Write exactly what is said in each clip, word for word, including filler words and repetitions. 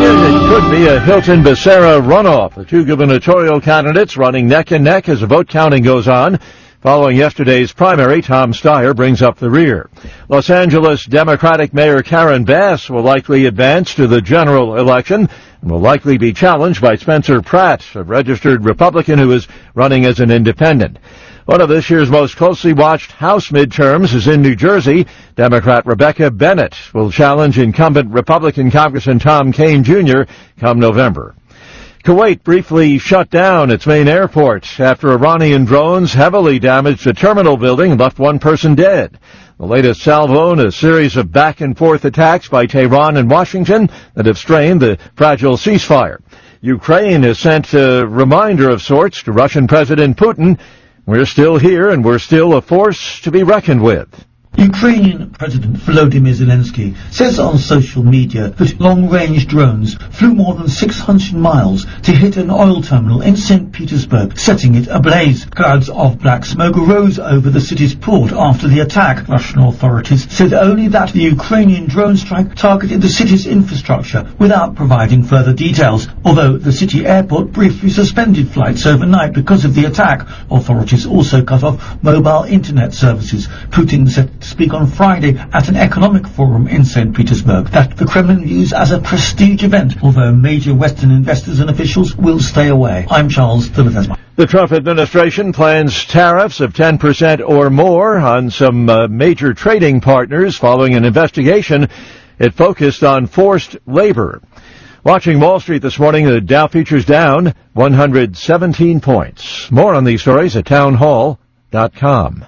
It could be a Hilton-Becerra runoff. The two gubernatorial candidates running neck and neck as the vote counting goes on. Following yesterday's primary, Tom Steyer brings up the rear. Los Angeles Democratic Mayor Karen Bass will likely advance to the general election and will likely be challenged by Spencer Pratt, a registered Republican who is running as an independent. One of this year's most closely watched House midterms is in New Jersey. Democrat Rebecca Bennett will challenge incumbent Republican Congressman Tom Kean Junior come November. Kuwait briefly shut down its main airport after Iranian drones heavily damaged a terminal building and left one person dead. The latest salvo in a series of back-and-forth attacks by Tehran and Washington that have strained the fragile ceasefire. Ukraine has sent a reminder of sorts to Russian President Putin. We're still here, and we're still a force to be reckoned with. Ukrainian President Volodymyr Zelensky says on social media that long-range drones flew more than six hundred miles to hit an oil terminal in Saint Petersburg, setting it ablaze. Clouds of black smoke rose over the city's port after the attack. Russian authorities said only that the Ukrainian drone strike targeted the city's infrastructure without providing further details. Although the city airport briefly suspended flights overnight because of the attack, authorities also cut off mobile internet services. Putin said speak on Friday at an economic forum in Saint Petersburg that the Kremlin views as a prestige event, although major Western investors and officials will stay away. I'm Charles Tillett. The Trump administration plans tariffs of ten percent or more on some uh, major trading partners following an investigation. It focused on forced labor. Watching Wall Street this morning, the Dow futures down one hundred seventeen points. More on these stories at town hall dot com.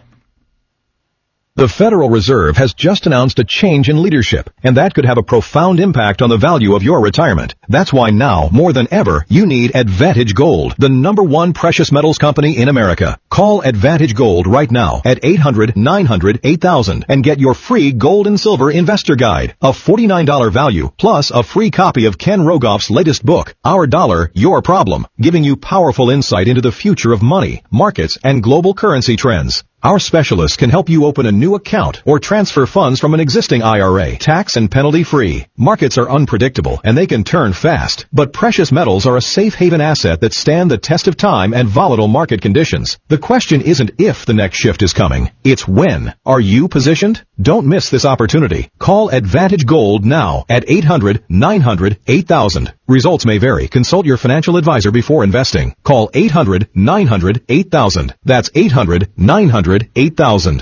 The Federal Reserve has just announced a change in leadership, and that could have a profound impact on the value of your retirement. That's why now, more than ever, you need Advantage Gold, the number one precious metals company in America. Call Advantage Gold right now at eight hundred, nine hundred, eight thousand and get your free gold and silver investor guide, a forty-nine dollars value, plus a free copy of Ken Rogoff's latest book, Our Dollar, Your Problem, giving you powerful insight into the future of money, markets, and global currency trends. Our specialists can help you open a new account or transfer funds from an existing I R A, tax and penalty free. Markets are unpredictable and they can turn fast, but precious metals are a safe haven asset that stand the test of time and volatile market conditions. The question isn't if the next shift is coming, it's when. Are you positioned? Don't miss this opportunity. Call Advantage Gold now at eight hundred, nine hundred, eight thousand. Results may vary. Consult your financial advisor before investing. Call eight hundred, nine hundred, eight thousand. That's eight hundred, nine hundred, eight thousand.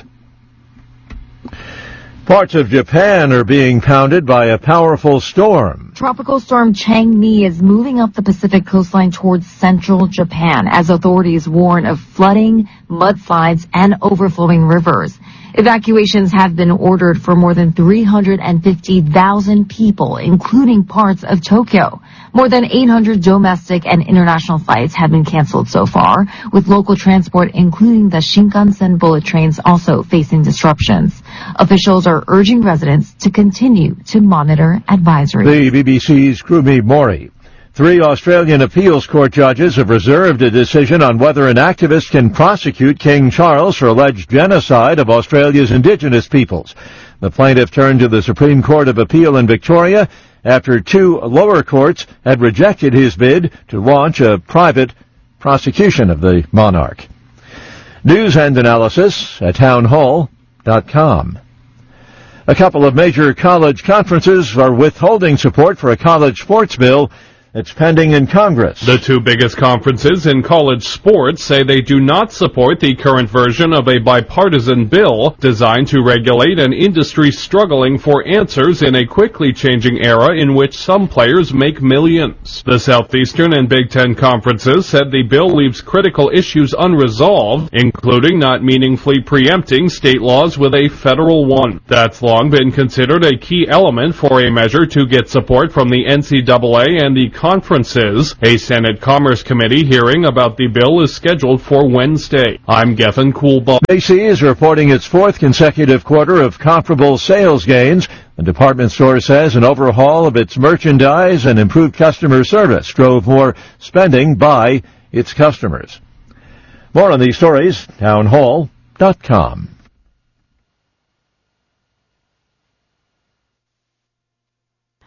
Parts of Japan are being pounded by a powerful storm. Tropical storm Chang-mi is moving up the Pacific coastline towards central Japan as authorities warn of flooding, mudslides, and overflowing rivers. Evacuations have been ordered for more than three hundred fifty thousand people, including parts of Tokyo. More than eight hundred domestic and international flights have been canceled so far, with local transport, including the Shinkansen bullet trains, also facing disruptions. Officials are urging residents to continue to monitor advisories. The B B C's Krumi Mori. Three Australian appeals court judges have reserved a decision on whether an activist can prosecute King Charles for alleged genocide of Australia's Indigenous peoples. The plaintiff turned to the Supreme Court of Appeal in Victoria after two lower courts had rejected his bid to launch a private prosecution of the monarch. News and analysis at town hall dot com. A couple of major college conferences are withholding support for a college sports bill. It's pending in Congress. The two biggest conferences in college sports say they do not support the current version of a bipartisan bill designed to regulate an industry struggling for answers in a quickly changing era in which some players make millions. The Southeastern and Big Ten conferences said the bill leaves critical issues unresolved, including not meaningfully preempting state laws with a federal one. That's long been considered a key element for a measure to get support from the N C double A and the conferences. A Senate Commerce Committee hearing about the bill is scheduled for Wednesday. I'm Gethin Coolbaugh. Macy's reporting its fourth consecutive quarter of comparable sales gains. The department store says an overhaul of its merchandise and improved customer service drove more spending by its customers. More on these stories, town hall dot com.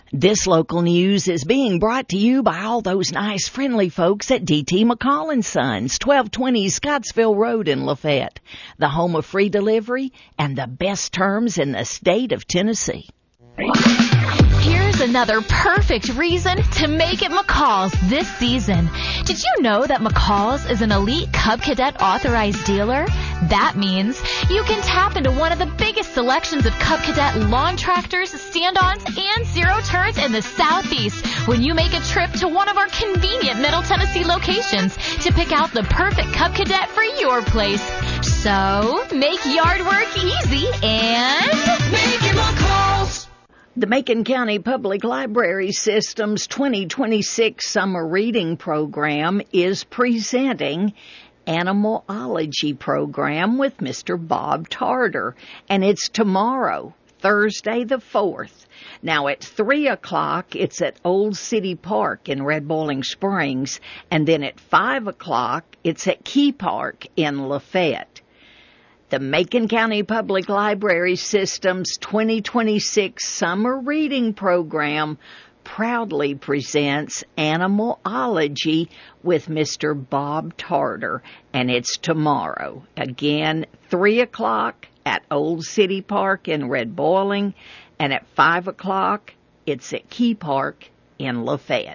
This local news is being brought to you by all those nice, friendly folks at D T McCall and Sons, twelve twenty Scottsville Road in Lafayette, the home of free delivery and the best terms in the state of Tennessee. Here's another perfect reason to make it McCall's this season. Did you know that McCall's is an elite Cub Cadet authorized dealer? That means you can tap into one of the biggest selections of Cub Cadet lawn tractors, stand-ons, and zero turns in the Southeast when you make a trip to one of our convenient Middle Tennessee locations to pick out the perfect Cub Cadet for your place. So, make yard work easy and make it McCall's. The Macon County Public Library System's twenty twenty-six Summer Reading Program is presenting Animalology Program with Mister Bob Tarter, and it's tomorrow, Thursday the fourth. Now at three o'clock, it's at Old City Park in Red Boiling Springs, and then at five o'clock, it's at Key Park in Lafayette. The Macon County Public Library System's twenty twenty-six Summer Reading Program proudly presents Animalology with Mister Bob Tarter, and it's tomorrow. Again, three o'clock at Old City Park in Red Boiling, and at five o'clock, it's at Key Park in Lafayette.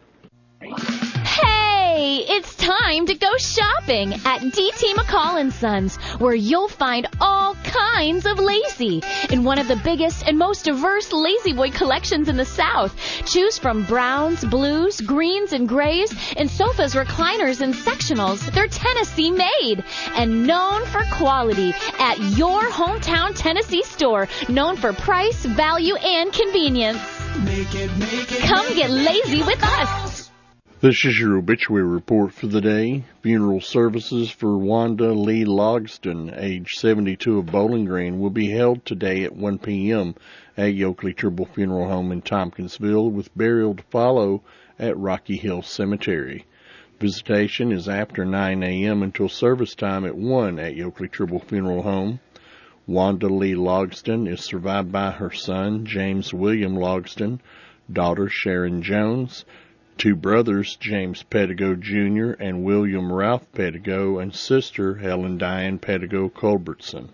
Hey, it's time to go shopping at D T McCall and Sons, where you'll find all kinds of lazy in one of the biggest and most diverse Lazy Boy collections in the South. Choose from browns, blues, greens, and grays, and sofas, recliners, and sectionals. They're Tennessee made and known for quality at your hometown Tennessee store, known for price, value, and convenience. Make it, make it, Come get lazy with us. This is your obituary report for the day. Funeral services for Wanda Lee Logston, age seventy-two, of Bowling Green, will be held today at one p.m. at Yoakley Tribble Funeral Home in Tompkinsville, with burial to follow at Rocky Hill Cemetery. Visitation is after nine a.m. until service time at one at Yoakley Tribble Funeral Home. Wanda Lee Logston is survived by her son, James William Logston, daughter Sharon Jones, two brothers, James Pettigo Junior and William Ralph Pettigo, and sister, Helen Diane Pettigo Culbertson.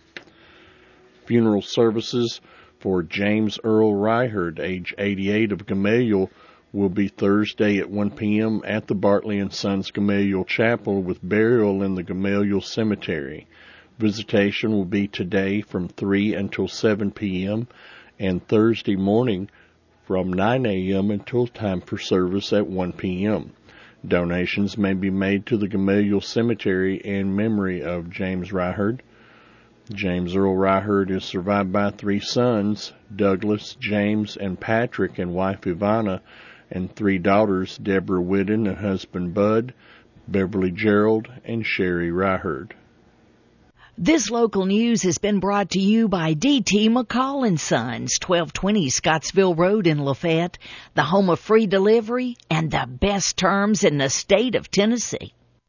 Funeral services for James Earl Ryherd, age eighty-eight, of Gamaliel, will be Thursday at one p.m. at the Bartley and Sons Gamaliel Chapel, with burial in the Gamaliel Cemetery. Visitation will be today from three until seven p.m. and Thursday morning from nine a.m. until time for service at one p.m. Donations may be made to the Gamaliel Cemetery in memory of James Ryherd. James Earl Ryherd is survived by three sons, Douglas, James, and Patrick, and wife Ivana, and three daughters, Deborah Whiddon and husband Bud, Beverly Gerald, and Sherry Ryherd. This local news has been brought to you by D T McCall and Sons, twelve twenty Scottsville Road in Lafayette, the home of free delivery and the best terms in the state of Tennessee.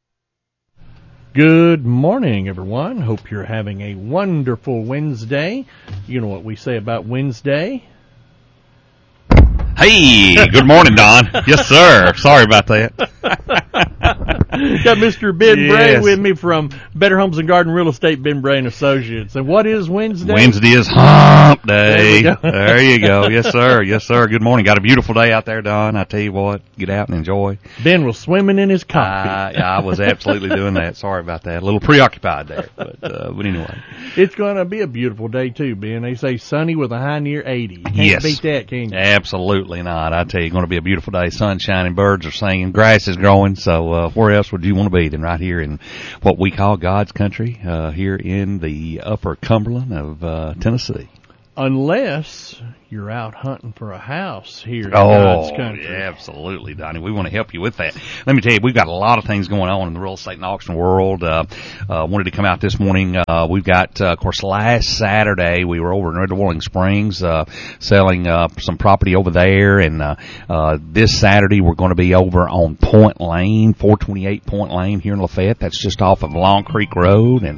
Good morning, everyone. Hope you're having a wonderful Wednesday. You know what we say about Wednesday? Hey, good morning, Don. Yes, sir. Sorry about that. Got Mister Ben yes. Bray with me from Better Homes and Garden Real Estate, Ben Bray and Associates. And what is Wednesday? Wednesday is hump day. There, there you go. Yes, sir. Yes, sir. Good morning. Got a beautiful day out there, Don. I tell you what, get out and enjoy. Ben was swimming in his coffee. Uh, yeah, I was absolutely doing that. Sorry about that. A little preoccupied there, but uh, but anyway. It's going to be a beautiful day too, Ben. They say sunny with a high near eighty. You can't yes. beat that, can you? Absolutely not. I tell you, it's going to be a beautiful day. Sun shining, birds are singing, grass is growing. So uh, where else would you want to be than right here in what we call God's country, uh, here in the upper Cumberland of uh, Tennessee? Unless you're out hunting for a house here in oh, God's country. Yeah, absolutely, Donnie. We want to help you with that. Let me tell you, we've got a lot of things going on in the real estate and auction world. Uh, uh, wanted to come out this morning. Uh, we've got, uh, of course, last Saturday we were over in Red Boiling Springs, uh, selling, uh, some property over there. And, uh, uh, this Saturday we're going to be over on Point Lane, four twenty-eight Point Lane here in Lafayette. That's just off of Long Creek Road. And,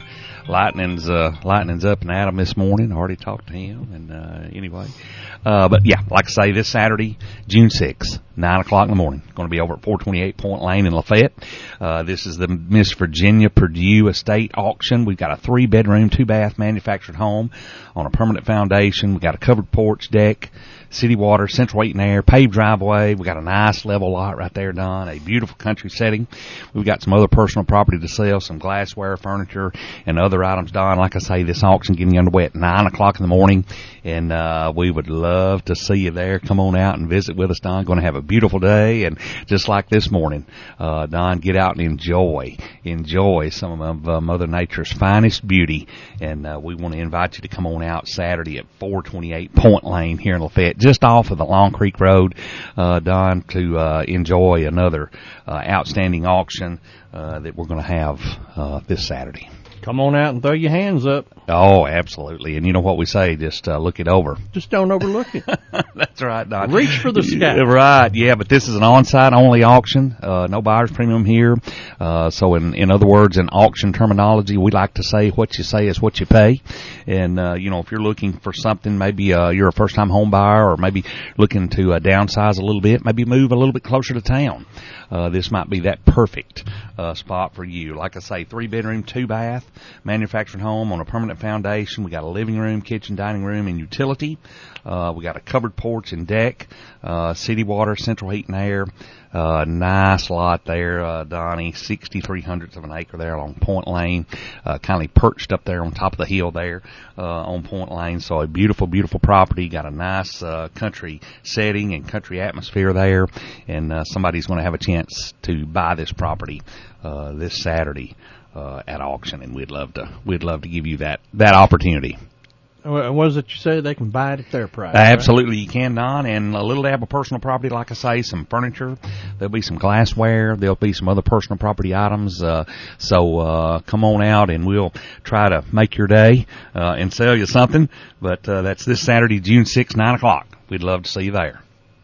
Lightning's uh, Lightning's up and at 'em this morning. I already talked to him, and uh, anyway, uh, but yeah, like I say, this Saturday, June sixth, nine o'clock in the morning, going to be over at four twenty-eight Point Lane in Lafayette. Uh, this is the Miss Virginia Purdue Estate Auction. We've got a three bedroom, two bath manufactured home on a permanent foundation. We've got a covered porch, deck, city water, central heat and air, paved driveway. We got a nice level lot right there, Don. A beautiful country setting. We've got some other personal property to sell, some glassware, furniture, and other items, Don. Like I say, this auction getting underway at nine o'clock in the morning, and uh, we would love to see you there. Come on out and visit with us, Don. Going to have a beautiful day, and just like this morning, uh, Don, get out and enjoy, enjoy some of uh, Mother Nature's finest beauty, and uh, we want to invite you to come on out Saturday at four twenty-eight Point Lane here in Lafayette, just off of the Long Creek Road, uh, Don, to uh, enjoy another uh, outstanding auction uh, that we're going to have uh, this Saturday. Come on out and throw your hands up. Oh, absolutely. And you know what we say, just uh, look it over. Just don't overlook it. That's right, Don. Reach for the sky. Yeah, right, yeah, but this is an on-site only auction. Uh, no buyer's premium here. Uh, so in, in other words, in auction terminology, we like to say what you say is what you pay. And, uh, you know, if you're looking for something, maybe uh, you're a first-time home buyer or maybe looking to uh, downsize a little bit, maybe move a little bit closer to town. Uh, this might be that perfect uh, spot for you. Like I say, three-bedroom, two-bath, manufactured home on a permanent foundation. We got a living room, kitchen, dining room, and utility. Uh, we got a covered porch and deck, uh, city water, central heat and air. Uh, nice lot there, uh, Donnie, sixty-three hundredths of an acre there along Point Lane, uh, kind of perched up there on top of the hill there, uh, on Point Lane. So a beautiful, beautiful property. Got a nice, uh, country setting and country atmosphere there. And, uh, somebody's going to have a chance to buy this property, uh, this Saturday, uh, at auction. And we'd love to, we'd love to give you that, that opportunity. What is it you say? They can buy it at their price. Absolutely, right? You can, Don. And a little dab of personal property, like I say, some furniture. There'll be some glassware. There'll be some other personal property items. Uh, so uh, come on out, and we'll try to make your day uh, and sell you something. But uh, that's this Saturday, June sixth, nine o'clock. We'd love to see you there.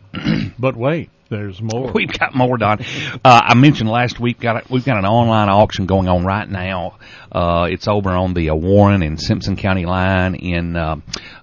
But wait. There's more. We've got more, Don. Uh, I mentioned last week got a, we've got an online auction going on right now. Uh, it's over on the uh, Warren and Simpson County line in uh,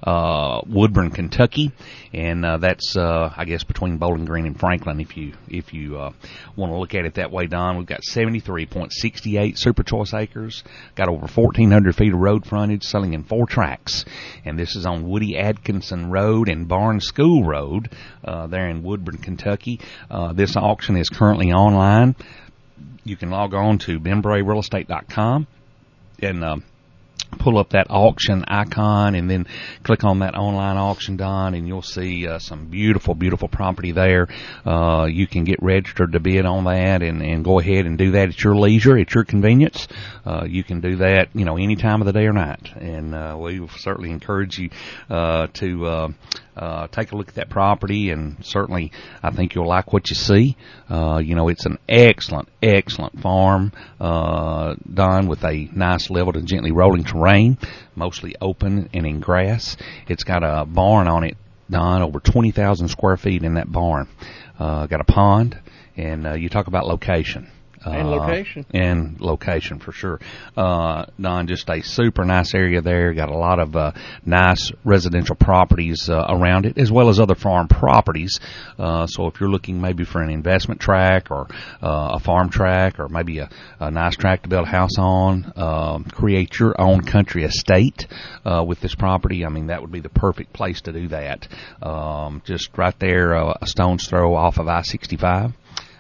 uh, Woodburn, Kentucky, and uh, that's uh, I guess between Bowling Green and Franklin. If you if you uh, want to look at it that way, Don, we've got seventy-three point six eight Super Choice acres. Got over fourteen hundred feet of road frontage, selling in four tracks, and this is on Woody Atkinson Road and Barnes School Road uh, there in Woodburn, Kentucky. Uh, this auction is currently online. You can log on to ben bray real estate dot com and um, pull up that auction icon and then click on that online auction, Don, and you'll see uh, some beautiful, beautiful property there. Uh, you can get registered to bid on that and, and go ahead and do that at your leisure, at your convenience. Uh, you can do that, you know, any time of the day or night. And uh, we certainly encourage you uh, to uh, uh, take a look at that property, and certainly I think you'll like what you see. Uh, you know, it's an excellent, excellent farm, uh, Don, with a nice leveled and gently rolling terrain, mostly open and in grass. It's got a barn on it, Don, over twenty thousand square feet in that barn. Uh, got a pond, and uh, you talk about location. And uh, location. And location, for sure. Uh, Don, just a super nice area there. Got a lot of uh, nice residential properties uh, around it, as well as other farm properties. Uh, so if you're looking maybe for an investment tract or uh, a farm tract or maybe a, a nice tract to build a house on, um, create your own country estate uh, with this property, I mean, that would be the perfect place to do that. Um, just right there, uh, a stone's throw off of I sixty-five.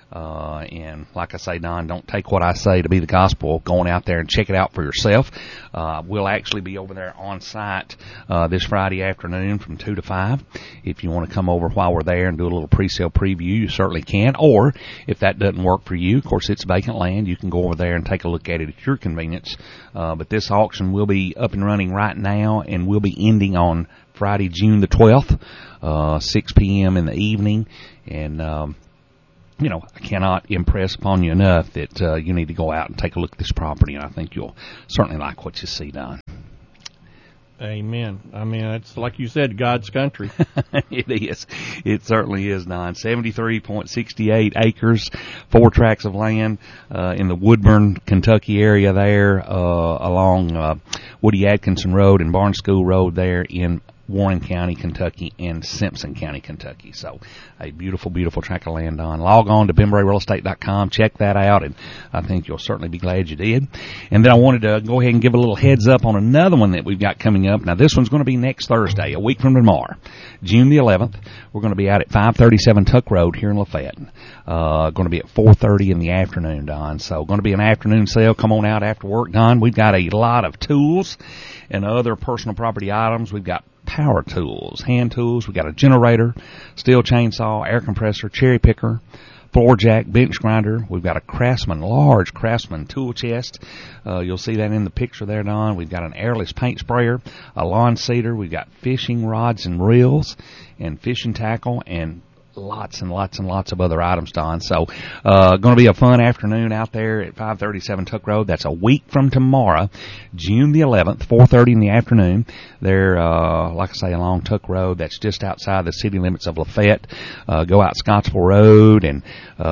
Uh, and like I say, Don, don't take what I say to be the gospel. Going out there and check it out for yourself. Uh, we'll actually be over there on site, uh, this Friday afternoon from two to five. If you want to come over while we're there and do a little pre-sale preview, you certainly can. Or if that doesn't work for you, of course, it's vacant land. You can go over there and take a look at it at your convenience. Uh, but this auction will be up and running right now, and will be ending on Friday, June the twelfth, uh, six p.m. in the evening. And, um, you know, I cannot impress upon you enough that uh, you need to go out and take a look at this property, and I think you'll certainly like what you see, Don. Amen. I mean, it's like you said, God's country. It is. It certainly is, Don. seventy-three point six eight acres, four tracts of land uh, in the Woodburn, Kentucky area there, uh, along uh, Woody Atkinson Road and Barn School Road there in Warren County, Kentucky, and Simpson County, Kentucky. So a beautiful, beautiful tract of land on. Log on to Bembray Real Estate dot com. Check that out, and I think you'll certainly be glad you did. And then I wanted to go ahead and give a little heads up on another one that we've got coming up. Now, this one's going to be next Thursday, a week from tomorrow, June the eleventh. We're going to be out at five thirty-seven Tuck Road here in Lafayette. Uh, going to be at four thirty in the afternoon, Don. So going to be an afternoon sale. Come on out after work, Don. We've got a lot of tools and other personal property items. We've got power tools, hand tools. We got a generator, steel chainsaw, air compressor, cherry picker, floor jack, bench grinder. We've got a Craftsman, large Craftsman tool chest. Uh, you'll see that in the picture there, Don. We've got an airless paint sprayer, a lawn seeder. We've got fishing rods and reels and fishing tackle and lots and lots and lots of other items, Don. So, uh, going to be a fun afternoon out there at five thirty-seven Tuck Road. That's a week from tomorrow, June the eleventh, four thirty in the afternoon. There, uh, like I say, along Tuck Road. That's just outside the city limits of Lafayette. Uh, go out Scottsville Road, and,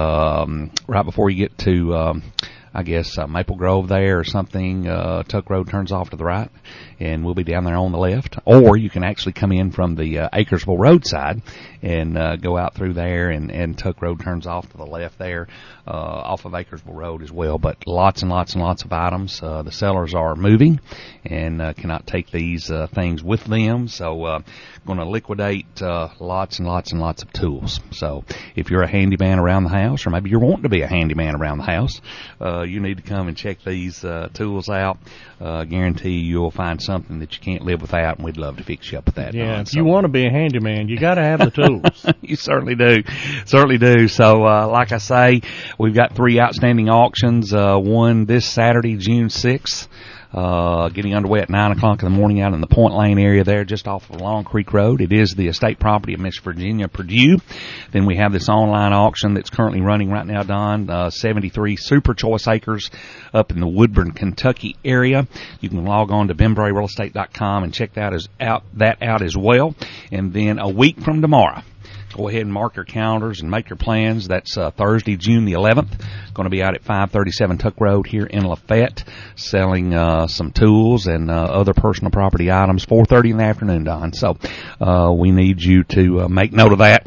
um, right before you get to, um, I guess, uh, Maple Grove there or something, uh, Tuck Road turns off to the right, and we'll be down there on the left. Or you can actually come in from the uh, Acresville roadside and uh, go out through there, and, and Tuck Road turns off to the left there, uh, off of Acresville Road as well. But lots and lots and lots of items. Uh, the sellers are moving and uh, cannot take these uh, things with them, so uh, going to liquidate uh, lots and lots and lots of tools. So if you're a handyman around the house, or maybe you're wanting to be a handyman around the house, uh, you need to come and check these uh, tools out. Uh, guarantee you'll find something that you can't live without, and we'd love to fix you up with that. Yeah, Don. if So, you want to be a handyman, you got to have the tools. You certainly do. Certainly do. So, uh, like I say, we've got three outstanding auctions. Uh, one this Saturday, June sixth. Uh, getting underway at nine o'clock in the morning out in the Point Lane area there, just off of Long Creek Road. It is the estate property of Miss Virginia Purdue. Then we have this online auction that's currently running right now, Don, uh, seventy-three Super Choice Acres up in the Woodburn, Kentucky area. You can log on to Bembray Real Estate dot com and check that, as out, that out as well. And then a week from tomorrow, go ahead and mark your calendars and make your plans. That's uh, Thursday, June the eleventh. Going to be out at five thirty-seven Tuck Road here in Lafayette, selling uh, some tools and uh, other personal property items. four thirty in the afternoon, Don. So uh, we need you to uh, make note of that.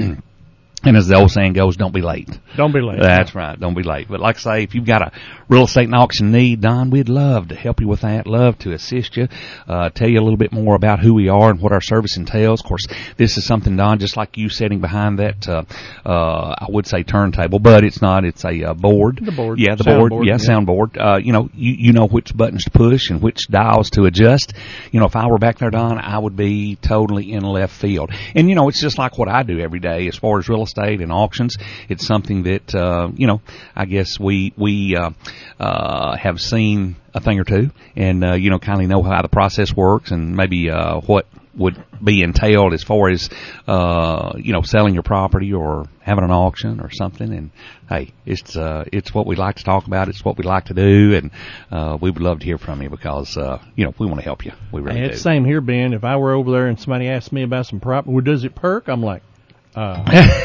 And as the old saying goes, don't be late. Don't be late. That's right. Don't be late. But like I say, if you've got a real estate and auction need, Don, we'd love to help you with that. Love to assist you. Uh, tell you a little bit more about who we are and what our service entails. Of course, this is something, Don, just like you sitting behind that, uh, uh, I would say turntable, but it's not. It's a uh, board. The board. Yeah, the sound board. board. Yeah, yeah, soundboard. Uh, you know, you, you know which buttons to push and which dials to adjust. You know, if I were back there, Don, I would be totally in left field. And, you know, it's just like what I do every day as far as real estate and auctions. It's something that, uh, you know, I guess we, we, uh, uh, have seen a thing or two and, uh, you know, kind of know how the process works and maybe, uh, what would be entailed as far as, uh, you know, selling your property or having an auction or something. And hey, it's, uh, it's what we like to talk about. It's what we like to do. And, uh, we would love to hear from you because, uh, you know, we want to help you. We really hey, do. It's the same here, Ben. If I were over there and somebody asked me about some property, well, does it perk? I'm like, uh,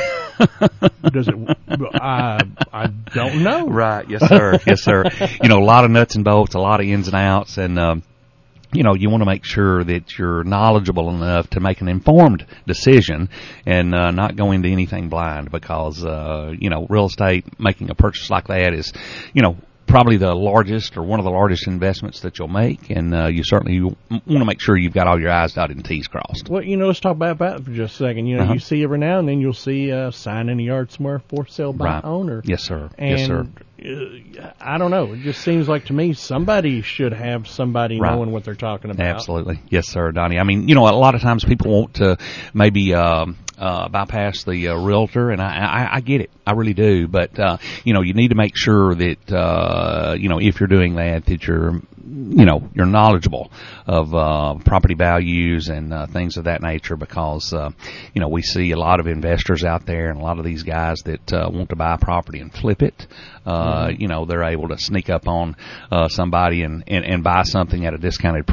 does it? I I don't know. Right. Yes, sir. Yes, sir. You know, a lot of nuts and bolts, a lot of ins and outs, and um, you know, you want to make sure that you're knowledgeable enough to make an informed decision and uh, not go into anything blind because uh, you know, real estate, making a purchase like that is, you know, probably the largest or one of the largest investments that you'll make, and uh, you certainly want to make sure you've got all your I's dotted and T's crossed. Well, you know, let's talk about that for just a second. You know, Uh-huh. you see every now and then you'll see a sign in the yard somewhere for sale by Right. owner. Yes, sir. And, yes, sir. Uh, I don't know. It just seems like to me somebody should have somebody Right. knowing what they're talking about. Absolutely. Yes, sir, Donnie. I mean, you know, a lot of times people want to maybe um, uh, bypass the uh, realtor, and I, I, I get it. I really do. But, uh, you know, you need to make sure that, uh, you know, if you're doing that, that you're, you know, you're knowledgeable of uh, property values and uh, things of that nature because, uh, you know, we see a lot of investors out there and a lot of these guys that uh, want to buy a property and flip it. Uh, mm-hmm. You know, they're able to sneak up on uh, somebody and, and, and buy something at a discounted price.